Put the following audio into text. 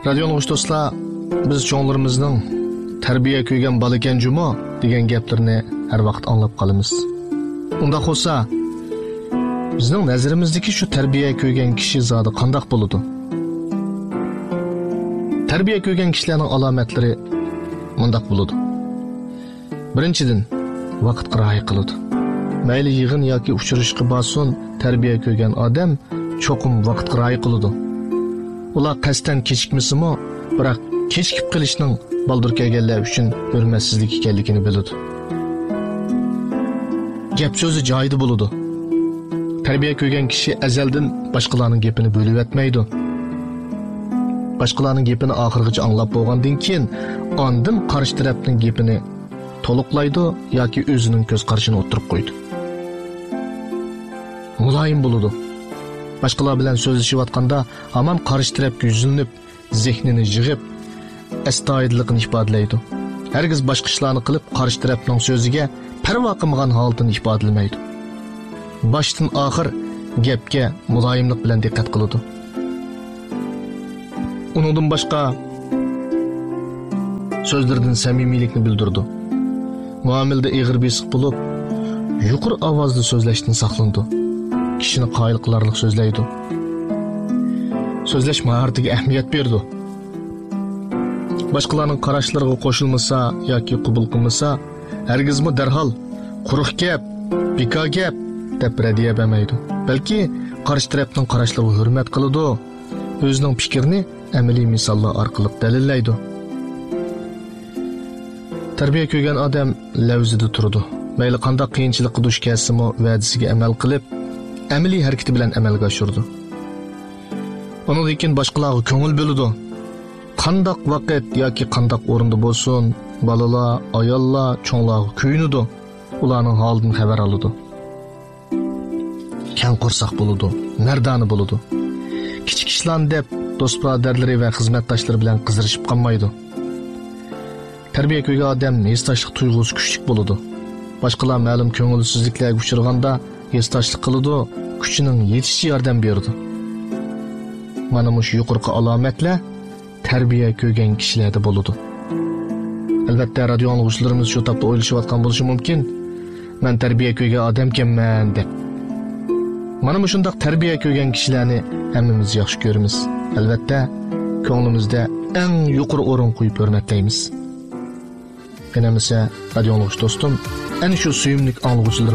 Radio anglag'uchi do'stlar, biz cho'nglarimizning tarbiya ko'rgan bola ekan jumo degan gaplarni har vaqt anglab qolamiz. Unda bo'lsa, bizning nazarimizdagi shu tarbiya ko'rgan kishi zodi qandoq bo'ladi? Tarbiya ko'rgan kishilarning alomatlari mundaq bo'ladi. Birinchidan, vaqtga rioya qiladi. Mayli yig'in yoki uchrashishga borsin, tarbiya ko'rgan odam cho'qim vaqtga rioya qiladi. Ular qasddan kechikmasimi, biroq kechikib qilishning baldur kelganlar uchun hurmatsizlik ekanligini biladi. Gap so'zi joyida bo'ladi. Tarbiya ko'rgan kishi azaldan boshqalarning gapini bo'lib o'tmaydi. Boshqalarning gapini oxirigacha anglab bo'lgandan keyin ondan qarshi tarafning gapini to'liqlaydi yoki o'zining ko'z qarashini o'tirib qo'ydi. Muloyim bo'ladi. Boshqalar bilan so'zlashayotganda hamon qarshi tarafga yuzlanib, zehnini yig'ib, astoydilligini ifodalaydi. Hargiz boshqa ishlarni qilib, qarshi tarafning so'ziga parvo qilmagan holatini ifodalamaydi. Boshdan oxir gapga muloyimlik bilan diqqat qiladi. Uningdan boshqa so'zlardan samimiylikni bildirdi. Muomilada ig'ir besiq bo'lib, yuqori ovozda so'zlashdan saqlandi. Kishini qoyil qilarlik so'zlaydi. So'zlash maharatiga ahamiyat berdi. Boshqalarning qarashlariga qo'shilmasa yoki qabul qilmasa, hargizmi darhol quruq gap, beka gap deb radiya bermaydi. Balki qarshi tarafning qarashlariga hurmat qiladi, o'zining fikrini amaliy misollar orqali dalillaydi. Tarbiya ko'rgan odam lavzida turadi. Mayli qanday qiyinchilikqa duch kelsimi, va'dasiga amal qilib, amaliy harakati bilan amalga oshirdi. Undan keyin boshqalarga ko'ngil bo'ladi. Qandoq vaqt yoki qandoq o'rinda bo'lsin, balalar, ayollar, cho'nglarga kuyunadi. Ularning holidan xabar oladi. Kang qo'rsoq bo'ladi, mardona bo'ladi. Kichik ishlarni deb do'st birodarlari va xizmatdoshlari bilan qizirishib qolmaydi. Tarbiya ko'rgan odam hesdoshlik tuyg'usi kuchli bo'ladi. Boshqalar ma'lum ko'ngilsizliklarga uchraganda hesdoshlik qiladi, kuchining yetishiga yordam beradi. Mana bu yuqorqi alomatlar tarbiya ko'rgan kishilarda bo'ladi. Albatta, radio anglag'uchilarimiz shu topda o'ylashayotgan bo'lishi mumkin. Men tarbiya ko'rgan odamkanman deb. Mana bu shundoq tarbiya ko'rgan kishilarni hammamiz yaxshi ko'ramiz. Albatta, ko'nglimizda eng yuqori o'rin qo'yib hurmatlaymiz. Qanamisa radio anglag'uchi do'stim, ana shu suyumlik anglag'uchilar